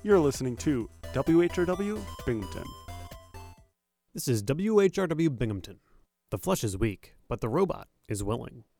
You're listening to WHRW Binghamton. This is WHRW Binghamton. The flesh is weak, but the robot is willing.